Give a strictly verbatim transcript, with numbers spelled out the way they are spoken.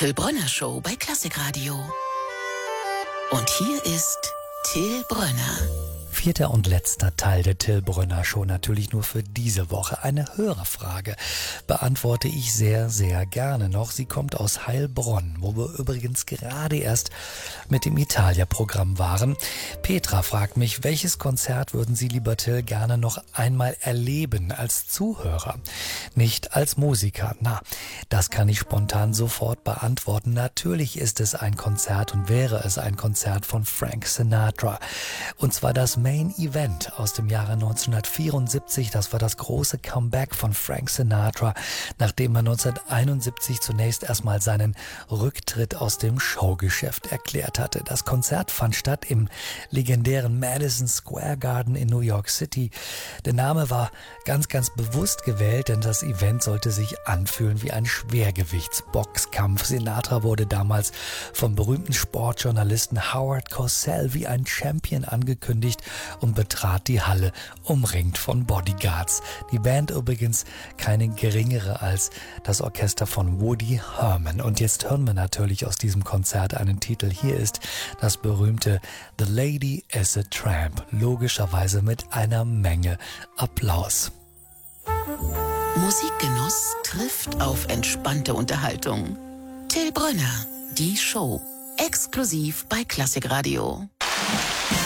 Till Brönner Show bei Klassikradio. Und hier ist Till Brönner. Vierter und letzter Teil der Till Brönner Show, natürlich nur für diese Woche. Eine Hörerfrage beantworte ich sehr, sehr gerne noch. Sie kommt aus Heilbronn, wo wir übrigens gerade erst mit dem Italia-Programm waren. Petra fragt mich, welches Konzert würden Sie, lieber Till, gerne noch einmal erleben als Zuhörer, nicht als Musiker? Na, das kann ich spontan sofort beantworten. Natürlich ist es ein Konzert und wäre es ein Konzert von Frank Sinatra. Und zwar das Main Event aus dem Jahre neunzehnhundertvierundsiebzig. Das war das große Comeback von Frank Sinatra, nachdem er neunzehnhunderteinundsiebzig zunächst erstmal seinen Rücktritt aus dem Showgeschäft erklärt hatte. Das Konzert fand statt im legendären Madison Square Garden in New York City. Der Name war ganz, ganz bewusst gewählt, denn das Event sollte sich anfühlen wie ein Schwergewichtsboxkampf. Sinatra wurde damals vom berühmten Sportjournalisten Howard Cosell wie ein Champion angekündigt und betrat die Halle, umringt von Bodyguards. Die Band übrigens keine geringere als das Orchester von Woody Herman. Und jetzt hören wir natürlich aus diesem Konzert einen Titel. Hier ist das berühmte The Lady is a Tramp, logischerweise mit einer Menge Applaus. Musikgenuss trifft auf entspannte Unterhaltung. Till Brönner, die Show, exklusiv bei Klassikradio.